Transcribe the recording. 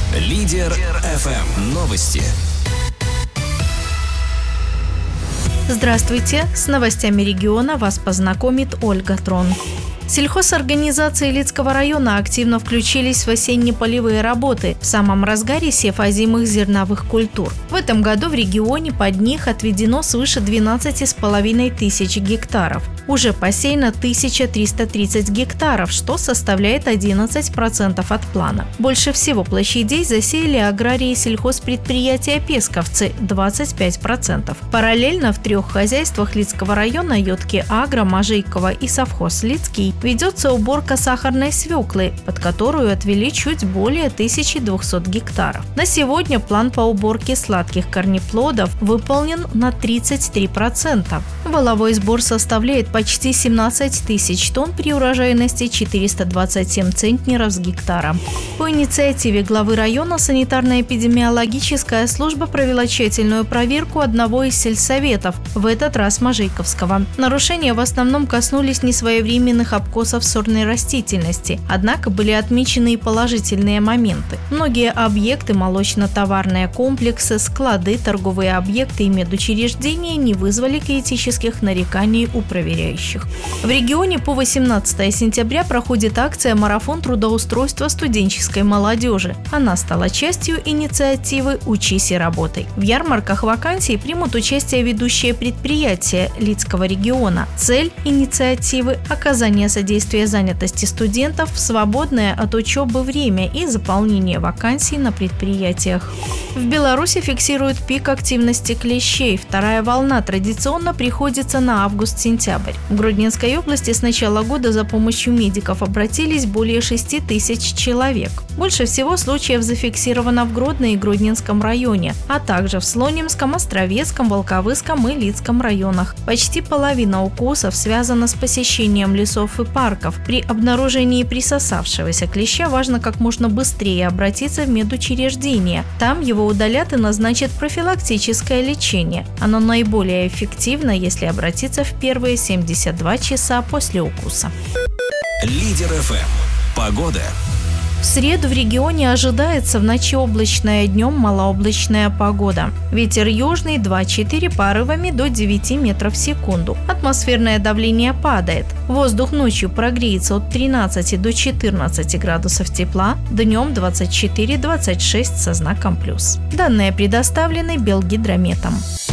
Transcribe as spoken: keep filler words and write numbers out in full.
Лидер эф эм. Новости. Здравствуйте! С новостями региона вас познакомит Ольга Трон. Сельхозорганизации Лидского района активно включились в осенне-полевые работы в самом разгаре сев озимых зерновых культур. В этом году в регионе под них отведено свыше двенадцати с половиной тысяч гектаров. Уже посеяно тысяча триста тридцать гектаров, что составляет одиннадцать процентов от плана. Больше всего площадей засеяли аграрии сельхозпредприятия «Песковцы» – двадцать пять процентов. Параллельно в трех хозяйствах Лидского района Йотки Агро, Можейково и совхоз Лидский ведется уборка сахарной свеклы, под которую отвели чуть более тысячи двухсот гектаров. На сегодня план по уборке сладких корнеплодов выполнен на тридцать три процента. Валовой сбор составляет почти семнадцать тысяч тонн при урожайности четыреста двадцать семь центнеров с гектара. По инициативе главы района санитарно-эпидемиологическая служба провела тщательную проверку одного из сельсоветов, в этот раз Можейковского. Нарушения в основном коснулись несвоевременных обкосов сорной растительности, однако были отмечены и положительные моменты. Многие объекты, молочно-товарные комплексы, склады, торговые объекты и медучреждения не вызвали критических нареканий у проверяющих. В регионе по восемнадцатое сентября проходит акция «Марафон трудоустройства студенческой молодежи». Она стала частью инициативы «Учись и работай». В ярмарках вакансий примут участие ведущие предприятия Лидского региона. Цель инициативы – оказание содействия занятости студентов в свободное от учебы время и заполнение вакансий на предприятиях. В Беларуси фиксируют пик активности клещей. Вторая волна традиционно приходится на август-сентябрь. В Гродненской области с начала года за помощью медиков обратились более шести тысяч человек. Больше всего случаев зафиксировано в Гродно и Гродненском районе, а также в Слонимском, Островецком, Волковыском и Лидском районах. Почти половина укусов связана с посещением лесов и парков. При обнаружении присосавшегося клеща важно как можно быстрее обратиться в медучреждение. Там его удалят и назначат профилактическое лечение. Оно наиболее эффективно, если обратиться в первые семьдесят два часа после укуса. Лидер эф эм. Погода. В среду в регионе ожидается в ночи облачная, днем малооблачная погода. Ветер южный два-четыре, порывами до девяти метров в секунду. Атмосферное давление падает. Воздух ночью прогреется от тринадцати до четырнадцати градусов тепла, днем двадцать четыре-двадцать шесть со знаком плюс. Данные предоставлены Белгидрометом.